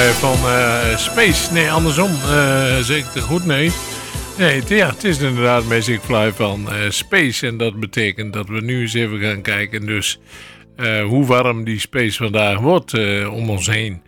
Van Space. Nee, andersom. Zeg ik het goed? Nee. Nee, het is inderdaad Magic Fly van Space. En dat betekent dat we nu eens even gaan kijken. Dus hoe warm die Space vandaag wordt om ons heen.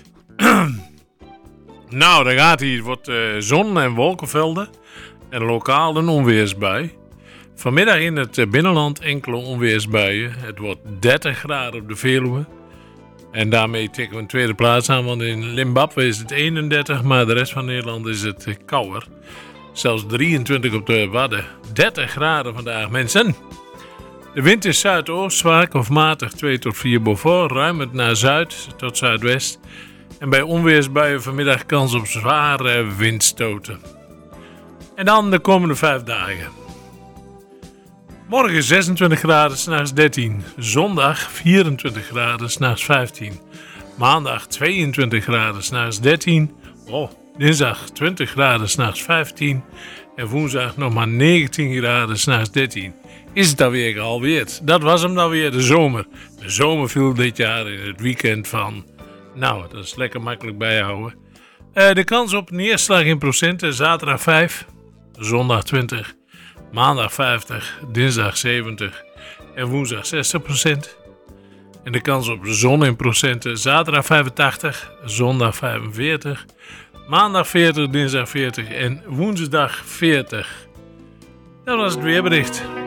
Nou, daar gaat hij. Het wordt zon- en wolkenvelden. En lokaal een onweersbui. Vanmiddag in het binnenland enkele onweersbuien. Het wordt 30 graden op de Veluwe. En daarmee tikken we een tweede plaats aan. Want in Zimbabwe is het 31. Maar de rest van Nederland is het kouder. Zelfs 23 op de Wadden. 30 graden vandaag, mensen. De wind is zuidoost, zwak of matig 2 tot 4 Beaufort. Ruimend naar zuid tot zuidwest. En bij onweersbuien vanmiddag kans op zware windstoten. En dan de komende 5 dagen. Morgen 26 graden, 's nachts 13. Zondag 24 graden, 's nachts 15. Maandag 22 graden, 's nachts 13. Dinsdag 20 graden, 's nachts 15. En woensdag nog maar 19 graden, 's nachts 13. Is het alweer gehalveerd? Dat was hem dan weer, de zomer. De zomer viel dit jaar in het weekend van... Nou, dat is lekker makkelijk bijhouden. De kans op neerslag in procenten, zaterdag 5, zondag 20, maandag 50, dinsdag 70 en woensdag 60%. En de kans op zon in procenten, zaterdag 85, zondag 45, maandag 40, dinsdag 40 en woensdag 40. Dat was het weerbericht.